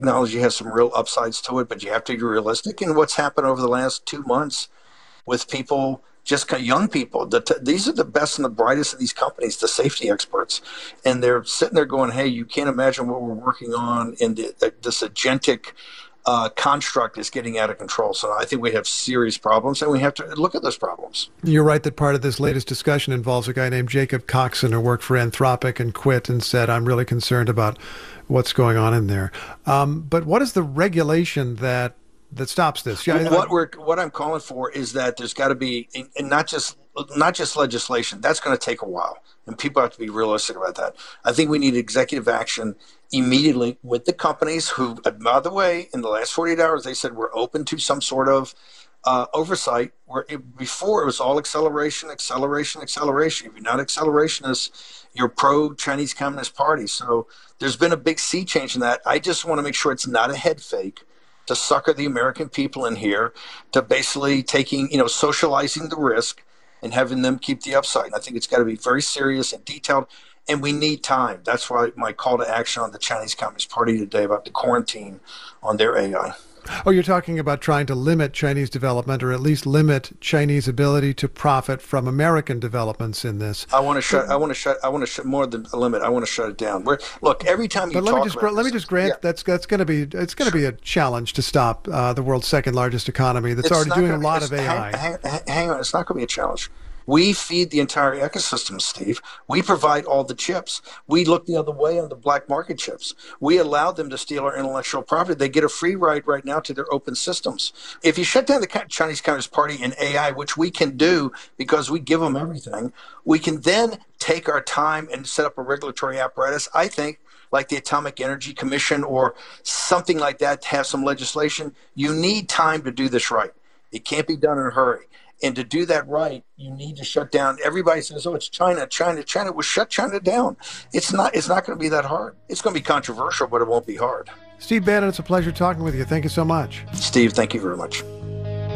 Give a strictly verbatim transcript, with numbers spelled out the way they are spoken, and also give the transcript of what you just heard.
technology has some real upsides to it, but you have to be realistic. And what's happened over the last two months with people, just kind of young people, the t- these are the best and the brightest of these companies, the safety experts. And they're sitting there going, hey, you can't imagine what we're working on. And the, the, this agentic uh, construct is getting out of control. So I think we have serious problems, and we have to look at those problems. You're right that part of this latest discussion involves a guy named Jacob Coxon, who worked for Anthropic and quit and said, I'm really concerned about what's going on in there. Um, but what is the regulation that that stops this? Yeah, what we're what I'm calling for is that there's got to be, and not just not just legislation. That's going to take a while, and people have to be realistic about that. I think we need executive action immediately with the companies who, by the way, in the last forty-eight hours, they said we're open to some sort of uh, oversight. Where it, before it was all acceleration, acceleration, acceleration. If you're not accelerationist, you're pro-Chinese Communist Party. So there's been a big sea change in that. I just want to make sure it's not a head fake to sucker the American people in here, to basically taking, you know, socializing the risk and having them keep the upside. And I think it's got to be very serious and detailed, and we need time. That's why my call to action on the Chinese Communist Party today about the quarantine on their A I. Oh, you're talking about trying to limit Chinese development, or at least limit Chinese ability to profit from American developments in this. I want to shut. I want to shut. I want to shut more than a limit. I want to shut it down. We're, look, every time you but let talk me just about let this, me just grant yeah. that's that's going to be it's going to be a challenge to stop uh, the world's second largest economy that's It's already not doing gonna, a lot of hang, A I. Hang, hang, hang on, it's not going to be a challenge. We feed the entire ecosystem, Steve. We provide all the chips. We look the other way on the black market chips. We allow them to steal our intellectual property. They get a free ride right now to their open systems. If you shut down the Chinese Communist Party in A I, which we can do because we give them everything, we can then take our time and set up a regulatory apparatus, I think, like the Atomic Energy Commission or something like that, to have some legislation. You need time to do this right. It can't be done in a hurry. And to do that right, you need to shut down. Everybody says, "Oh, it's China, China, China." Well, shut China down. It's not. It's not going to be that hard. It's going to be controversial, but it won't be hard. Steve Bannon, it's a pleasure talking with you. Thank you so much. Steve, thank you very much.